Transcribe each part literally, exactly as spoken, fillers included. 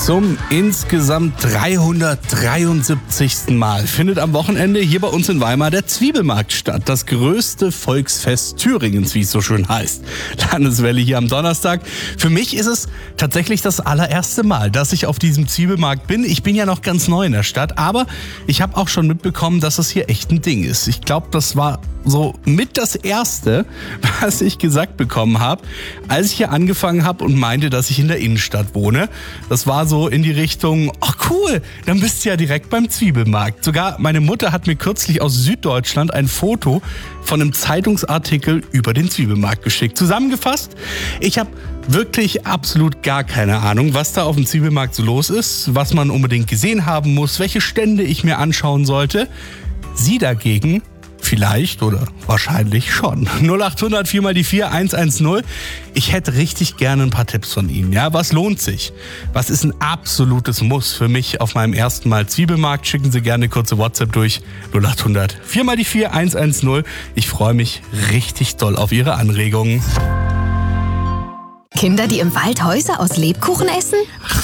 Zum insgesamt dreihundertdreiundsiebzigsten Mal findet am Wochenende hier bei uns in Weimar der Zwiebelmarkt statt. Das größte Volksfest Thüringens, wie es so schön heißt. Landeswelle hier am Donnerstag. Für mich ist es tatsächlich das allererste Mal, dass ich auf diesem Zwiebelmarkt bin. Ich bin ja noch ganz neu in der Stadt, aber ich habe auch schon mitbekommen, dass es hier echt ein Ding ist. Ich glaube, das war so mit das Erste, was ich gesagt bekommen habe, als ich hier angefangen habe und meinte, dass ich in der Innenstadt wohne. Das war so in die Richtung, ach cool, dann bist du ja direkt beim Zwiebelmarkt. Sogar meine Mutter hat mir kürzlich aus Süddeutschland ein Foto von einem Zeitungsartikel über den Zwiebelmarkt geschickt. Zusammengefasst, ich habe wirklich absolut gar keine Ahnung, was da auf dem Zwiebelmarkt so los ist, was man unbedingt gesehen haben muss, welche Stände ich mir anschauen sollte. Sie dagegen vielleicht oder wahrscheinlich schon. null acht hundert vier mal die vier eins eins null. Ich hätte richtig gerne ein paar Tipps von Ihnen. Ja, was lohnt sich? Was ist ein absolutes Muss für mich auf meinem ersten Mal Zwiebelmarkt? Schicken Sie gerne eine kurze WhatsApp durch. null acht hundert vier mal die vier eins eins null. Ich freue mich richtig doll auf Ihre Anregungen. Kinder, die im Wald Häuser aus Lebkuchen essen?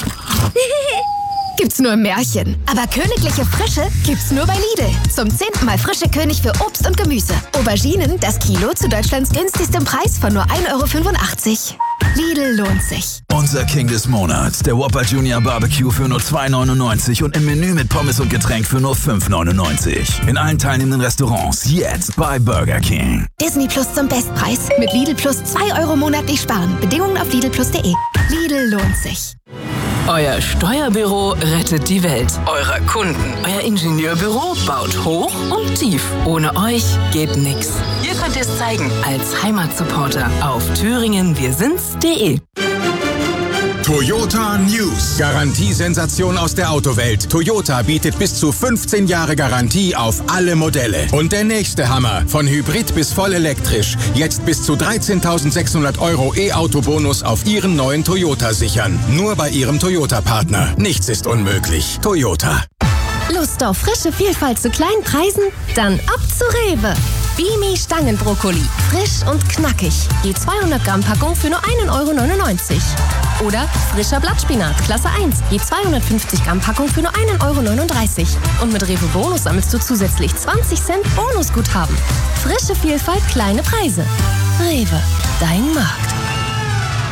Gibt's nur im Märchen. Aber königliche Frische gibt's nur bei Lidl. Zum zehnten Mal frische König für Obst und Gemüse. Auberginen, das Kilo zu Deutschlands günstigstem Preis von nur ein Euro fünfundachtzig. Lidl lohnt sich. Unser King des Monats, der Whopper Junior Barbecue für nur zwei neunundneunzig und im Menü mit Pommes und Getränk für nur fünf neunundneunzig. In allen teilnehmenden Restaurants jetzt bei Burger King. Disney Plus zum Bestpreis. Mit Lidl Plus zwei Euro monatlich sparen. Bedingungen auf lidl plus punkt de. Lidl lohnt sich. Euer Steuerbüro rettet die Welt. Eurer Kunden. Euer Ingenieurbüro baut hoch und tief. Ohne euch geht nix. Ihr könnt es zeigen als Heimatsupporter auf thüringen wir sinds punkt de. Toyota News. Garantiesensation aus der Autowelt. Toyota bietet bis zu fünfzehn Jahre Garantie auf alle Modelle. Und der nächste Hammer. Von Hybrid bis voll elektrisch. Jetzt bis zu dreizehntausendsechshundert Euro E-Auto-Bonus auf Ihren neuen Toyota sichern. Nur bei Ihrem Toyota-Partner. Nichts ist unmöglich. Toyota. Lust auf frische Vielfalt zu kleinen Preisen? Dann ab zu Rewe. Bimi Stangenbrokkoli. Frisch und knackig. Je zweihundert Gramm Packung für nur ein Euro neunundneunzig. Oder frischer Blattspinat, Klasse eins. Je zweihundertfünfzig Gramm Packung für nur ein Euro neununddreißig. Und mit Rewe Bonus sammelst du zusätzlich zwanzig Cent Bonusguthaben. Frische Vielfalt, kleine Preise. Rewe, dein Markt.